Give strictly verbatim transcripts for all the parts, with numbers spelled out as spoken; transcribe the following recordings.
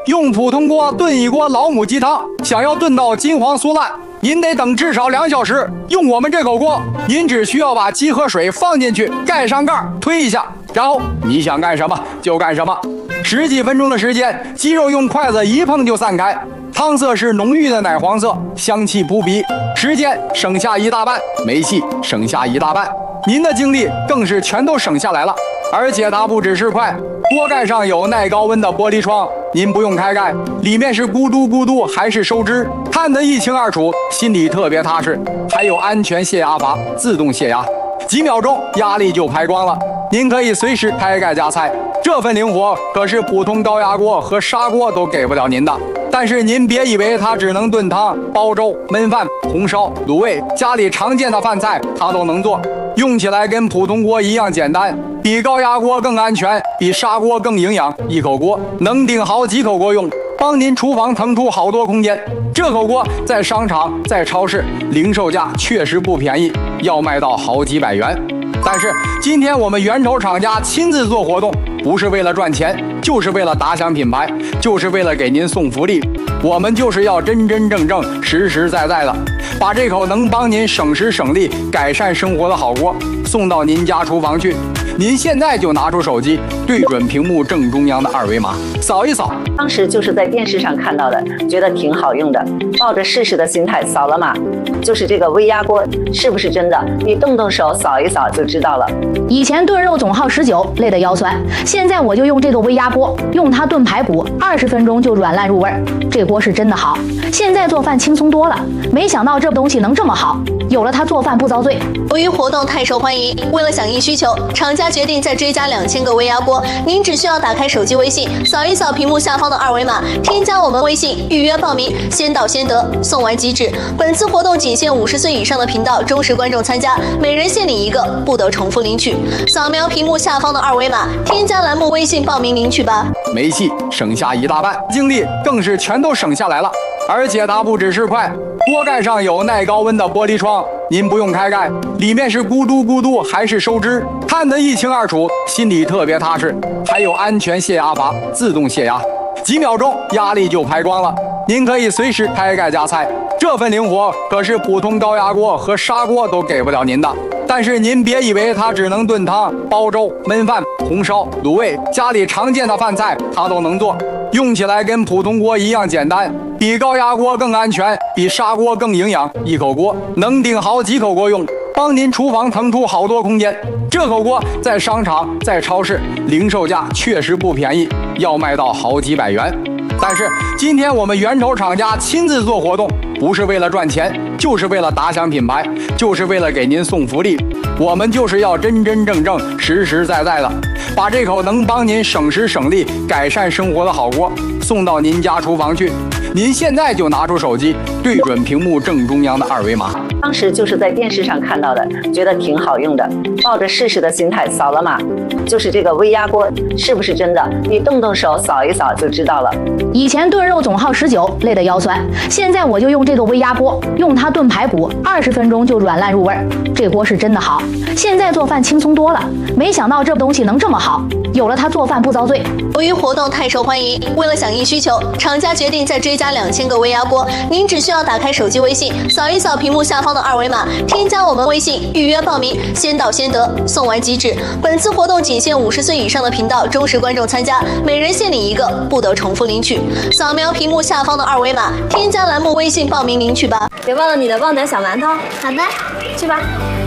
用普通锅炖一锅老母鸡汤，想要炖到金黄酥烂，您得等至少两小时。用我们这口锅，您只需要把鸡和水放进去，盖上盖，推一下，然后你想干什么就干什么。十几分钟的时间，鸡肉用筷子一碰就散开，汤色是浓郁的奶黄色，香气扑鼻。时间省下一大半，煤气省下一大半，您的精力更是全都省下来了。而且它不只是快，锅盖上有耐高温的玻璃窗，您不用开盖，里面是咕嘟咕嘟还是收汁，看得一清二楚，心里特别踏实。还有安全泄压阀，自动泄压，几秒钟压力就排光了，您可以随时开盖加菜。这份灵活可是普通高压锅和砂锅都给不了您的。但是您别以为它只能炖汤、煲粥、焖饭、红烧、卤味，家里常见的饭菜它都能做，用起来跟普通锅一样简单，比高压锅更安全，比砂锅更营养。一口锅能顶好几口锅用，帮您厨房腾出好多空间。这口锅在商场、在超市零售价确实不便宜，要卖到好几百元。但是今天我们源头厂家亲自做活动，不是为了赚钱，就是为了打响品牌，就是为了给您送福利。我们就是要真真正正、实实在在的，把这口能帮您省时省力、改善生活的好锅送到您家厨房去。您现在就拿出手机，对准屏幕正中央的二维码，扫一扫。 当时就是在电视上看到的，觉得挺好用的，抱着试试的心态扫了码。就是这个微压锅是不是真的？你动动手扫一扫就知道了。 以前炖肉总耗十九，累得腰酸。现在我就用这个微压锅，用它炖排骨，二十分钟就软烂入味儿。这锅是真的好，现在做饭轻松多了。没想到这东西能这么好，有了它做饭不遭罪。 由于活动太受欢迎，为了响应需求，厂家决定再追加两千个微压锅。您只需要打开手机微信，扫一扫屏幕下方的二维码，添加我们微信预约报名，先到先得，送完即止。本次活动仅限五十岁以上的频道忠实观众参加，每人限领一个，不得重复领取。扫描屏幕下方的二维码，添加栏目微信报名领取吧。 煤气省下一大半，精力更是全都省下来了。而且它不只是快，锅盖上有耐高温的玻璃窗，您不用开盖，里面是咕嘟咕嘟还是收汁，看得一清二楚，心里特别踏实。还有安全泄压阀，自动泄压，几秒钟压力就排光了，您可以随时开盖加菜。这份灵活可是普通高压锅和砂锅都给不了您的。但是您别以为它只能炖汤、煲粥、焖饭、红烧、卤味，家里常见的饭菜它都能做，用起来跟普通锅一样简单，比高压锅更安全，比砂锅更营养。一口锅能顶好几口锅用，帮您厨房腾出好多空间。这口锅在商场、在超市零售价确实不便宜，要卖到好几百元。但是今天我们源头厂家亲自做活动，不是为了赚钱，就是为了打响品牌，就是为了给您送福利。我们就是要真真正正、实实在在的，把这口能帮您省时省力、改善生活的好锅送到您家厨房去。您现在就拿出手机，对准屏幕正中央的二维码。 当时就是在电视上看到的，觉得挺好用的，抱着试试的心态扫了码。就是这个微压锅是不是真的？你动动手扫一扫就知道了。 以前炖肉总耗十九，累得腰酸。现在我就用这个微压锅，用它炖排骨，二十分钟就软烂入味儿。这锅是真的好，现在做饭轻松多了。没想到这东西能这么好，有了它做饭不遭罪。 由于活动太受欢迎，为了响应需求，厂家决定再追加两千个微压锅。您只需要打开手机微信，扫一扫屏幕下方的二维码，添加我们微信预约报名，先到先得，送完即止。本次活动仅限五十岁以上的频道忠实观众参加，每人限领一个，不得重复领取。扫描屏幕下方的二维码，添加栏目微信报名领取吧。 别忘了你的旺仔小馒头。 好的， 去吧。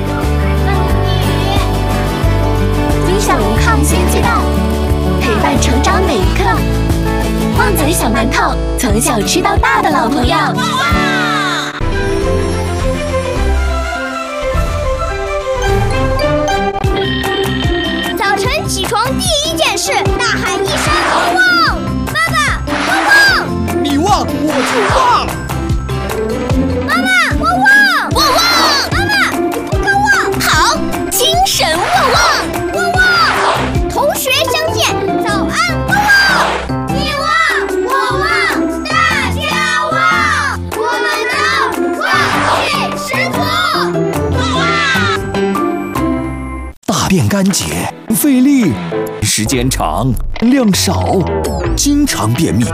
分享抗菌鸡蛋，陪伴成长每一刻。旺仔小馒头，从小吃到大的老朋友。 早晨起床第一件事，大喊一声“旺”，爸爸，我旺！ 你旺，我就旺。 妈妈，我旺，我旺。妈妈，你不够旺。好，精神旺旺，我旺。同学相见，早安，我旺。你旺，我旺，大家旺，我们的旺气十足。 大便干结，费力，时间长，量少，经常便秘，